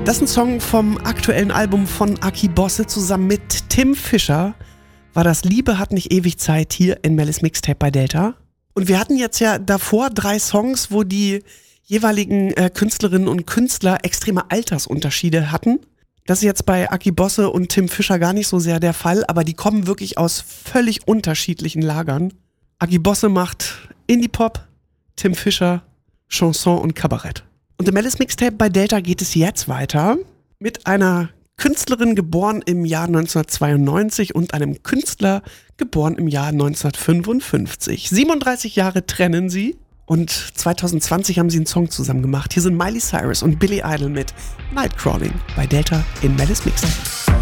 Das ist ein Song vom aktuellen Album von Aki Bosse zusammen mit Tim Fischer. War das Liebe hat nicht ewig Zeit hier in Mellis Mixtape bei Delta. Und wir hatten jetzt ja davor 3 Songs, wo die jeweiligen Künstlerinnen und Künstler extreme Altersunterschiede hatten. Das ist jetzt bei Aki Bosse und Tim Fischer gar nicht so sehr der Fall, aber die kommen wirklich aus völlig unterschiedlichen Lagern. Aki Bosse macht Indie-Pop, Tim Fischer Chanson und Kabarett. Und im Mellis Mixtape bei Delta geht es jetzt weiter mit einer Künstlerin geboren im Jahr 1992 und einem Künstler geboren im Jahr 1955. 37 Jahre trennen sie und 2020 haben sie einen Song zusammen gemacht. Hier sind Miley Cyrus und Billy Idol mit Nightcrawling bei Delta in Mellis Mixtape.